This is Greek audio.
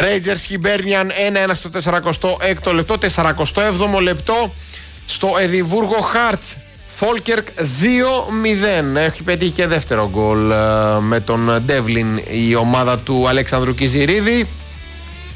Rangers Χιμπέρνιαν 1-1 στο 46ο λεπτό. 47ο λεπτό στο Εδιμβούργο Χάρτς Φόλκερκ 2-0. Έχει πετύχει και δεύτερο γκολ με τον Ντεύλιν η ομάδα του Αλέξανδρου Κιζηρίδη.